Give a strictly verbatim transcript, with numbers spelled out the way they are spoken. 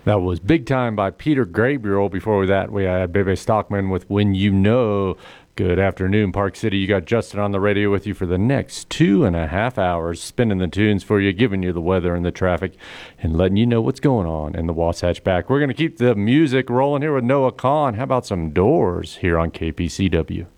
That was Big Time by Peter Gabriel. Before that, we had Bebe Stockman with When You Know. Good afternoon, Park City. You got Justin on the radio with you for the next two and a half hours, spinning the tunes for you, giving you the weather and the traffic, and letting you know what's going on in the Wasatch Back. We're going to keep the music rolling here with Noah Kahan. How about some Doors here on K P C W?